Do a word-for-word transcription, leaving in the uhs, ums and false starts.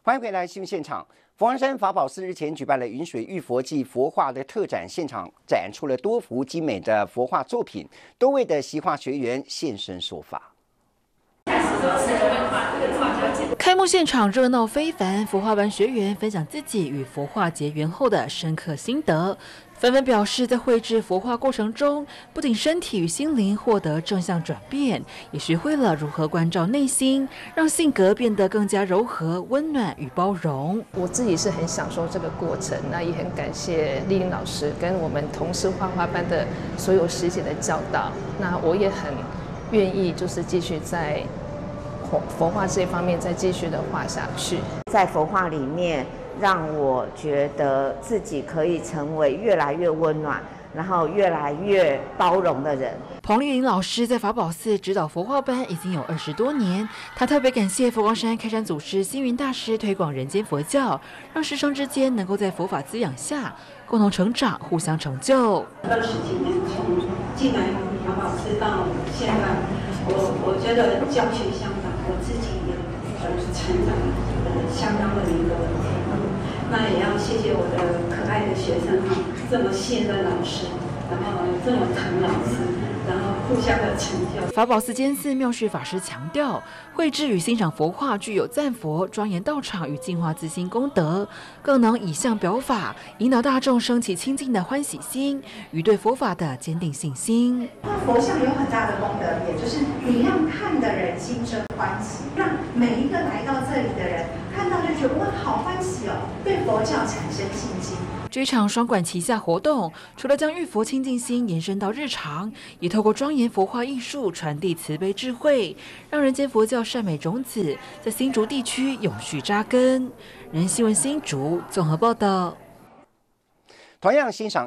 欢迎回来新闻现场。佛光山法宝寺日前举办了云水玉佛暨佛画的特展，现场展出了多幅精美的佛画作品，多位的习画学员现身说法。 开幕现场热闹非凡，佛画班学员分享自己与佛画结缘后的深刻心得，纷纷表示在绘制佛画过程中，不仅身体与心灵获得正向转变，也学会了如何关照内心，让性格变得更加柔和、温暖与包容。 我自己是很享受这个过程，那也很感谢丽玲老师跟我们同事画画班的所有师姐的教导。那我也很愿意就是继续在佛画这方面再继续的画下去。 在佛画里面，让我觉得自己可以成为越来越温暖，然后越来越包容的人。 彭丽玲老师在法宝寺指导佛画班已经有二十多年，她特别感谢佛光山开山祖师星云大师推广人间佛教，让师生之间能够在佛法滋养下共同成长，互相成就。 二十几年从进来法宝寺到现在，我我觉得教学相当，我自己也呃成长呃相当的一个程度。那也要谢谢我的可爱的学生哈，这么信任老师，然后这么疼老师，然后互相的成就。 法宝寺监寺妙旭法师强调，绘制与欣赏佛画具有赞佛、庄严道场与净化自心功德，更能以象表法，引导大众升起清净的欢喜心与对佛法的坚定信心。 佛像有很大的功德，也就是你让看的人心生欢喜，让每一个来到这里的人看到就觉得哇，好欢喜哦，对佛教产生信心。 这场双管齐下活动，除了将玉佛清净心延伸到日常，也透过庄严佛画艺术传递慈悲智慧，让人间佛教善美种子在新竹地区永续扎根。人新闻新竹综合报道。 同样欣赏